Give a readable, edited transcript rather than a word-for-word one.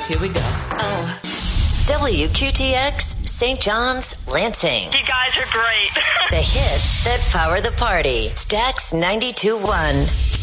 Here we go. Oh. WQTX, St. John's, Lansing. You guys are great. The hits that power the party. Stax 92.1.